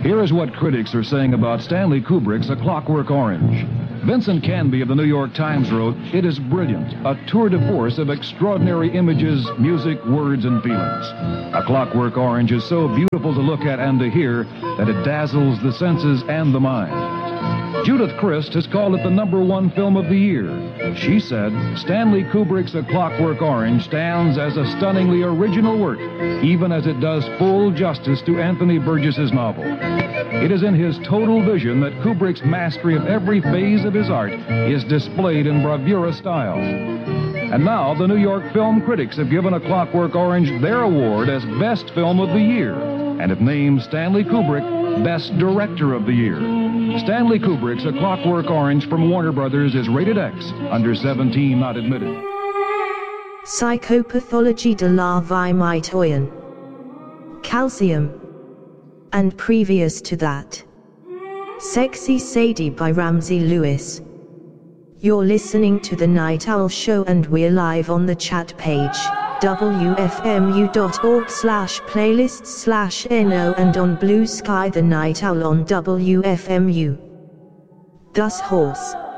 Here is what critics are saying about Stanley Kubrick's A Clockwork Orange. Vincent Canby of the New York Times wrote, "It is brilliant, a tour de force of extraordinary images, music, words, and feelings. A Clockwork Orange is so beautiful to look at and to hear that it dazzles the senses and the mind." Judith Crist has called it the #1 film of the year. She said, "Stanley Kubrick's A Clockwork Orange stands as a stunningly original work, even as it does full justice to Anthony Burgess's novel. It is in his total vision that Kubrick's mastery of every phase of his art is displayed in bravura style." And now the New York film critics have given A Clockwork Orange their award as Best Film of the Year, and have named Stanley Kubrick Best Director of the Year. Stanley Kubrick's A Clockwork Orange from Warner Brothers is rated X, under 17 not admitted. Psychopathology de la vie mitoyen. Calcium. And previous to that, Sexy Sadie by Ramsey Lewis. You're listening to The Night Owl Show, and we're live on the chat page, wfmu.org/playlists/no, and on Blue Sky The Night Owl on WFMU. Gus Horse.